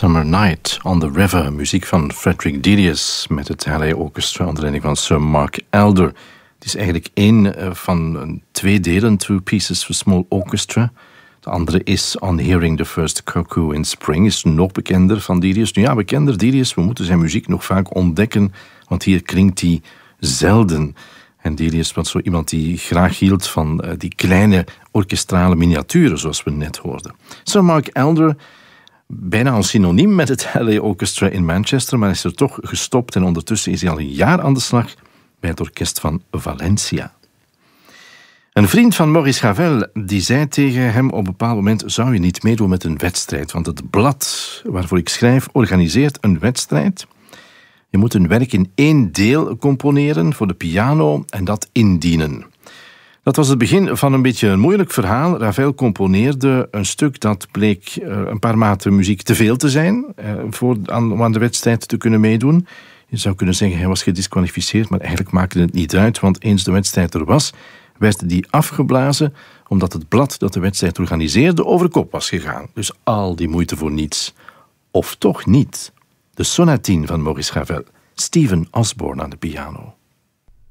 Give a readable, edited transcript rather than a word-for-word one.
Summer Night on the River, muziek van Frederick Delius met het LA Orchestra onder leiding van Sir Mark Elder. Het is eigenlijk één van twee delen, Two Pieces for Small Orchestra. De andere is On Hearing the First Cuckoo in Spring, is nog bekender van Delius. Nu ja, bekender Delius, we moeten zijn muziek nog vaak ontdekken, want hier klinkt hij zelden. En Delius was zo iemand die graag hield van die kleine orkestrale miniaturen, zoals we net hoorden. Sir Mark Elder, bijna een synoniem met het LA Orchestra in Manchester, maar is er toch gestopt en ondertussen is hij al een jaar aan de slag bij het orkest van Valencia. Een vriend van Maurice Ravel die zei tegen hem op een bepaald moment: zou je niet meedoen met een wedstrijd, want het blad waarvoor ik schrijf organiseert een wedstrijd. Je moet een werk in 1 deel componeren voor de piano en dat indienen. Dat was het begin van een beetje een moeilijk verhaal. Ravel componeerde een stuk dat bleek een paar maten muziek te veel te zijn om aan de wedstrijd te kunnen meedoen. Je zou kunnen zeggen hij was gedisqualificeerd, maar eigenlijk maakte het niet uit, want eens de wedstrijd er was, werd die afgeblazen omdat het blad dat de wedstrijd organiseerde over kop was gegaan. Dus al die moeite voor niets. Of toch niet. De sonatine van Maurice Ravel. Stephen Osborne aan de piano.